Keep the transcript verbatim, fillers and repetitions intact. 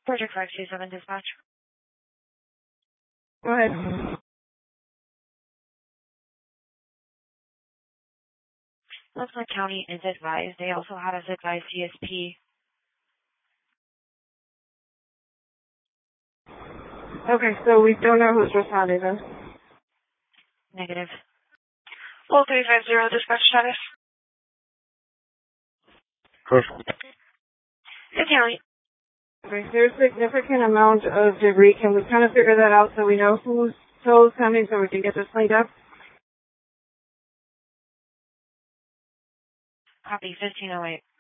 Project five two seven dispatch. Go ahead. Lexington County is advised. They also had us advise C S P. Okay, so we don't know who's responding then. Negative. Well, three five zero dispatch status. The county. Okay, there's a significant amount of debris. Can we kind of figure that out so we know who's tow is coming so we can get this cleaned up? Copy fifteen oh eight.